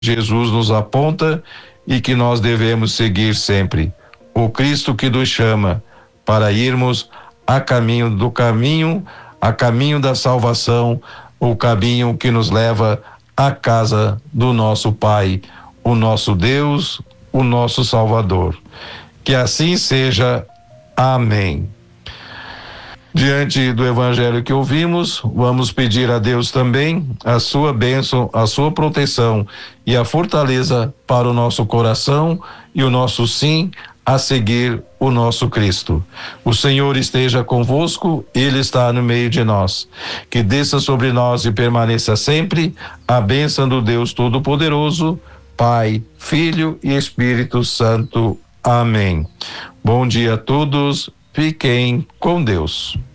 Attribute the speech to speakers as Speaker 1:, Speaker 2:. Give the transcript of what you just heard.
Speaker 1: Jesus nos aponta e que nós devemos seguir sempre. O Cristo que nos chama para irmos a caminho da salvação, o caminho que nos leva à casa do nosso Pai, o nosso Deus, o nosso Salvador. Que assim seja. Amém. Diante do evangelho que ouvimos, vamos pedir a Deus também a sua bênção, a sua proteção e a fortaleza para o nosso coração e o nosso sim a seguir o nosso Cristo. O Senhor esteja convosco, Ele está no meio de nós. Que desça sobre nós e permaneça sempre a bênção do Deus Todo-Poderoso, Pai, Filho e Espírito Santo. Amém. Bom dia a todos. Fiquem com Deus.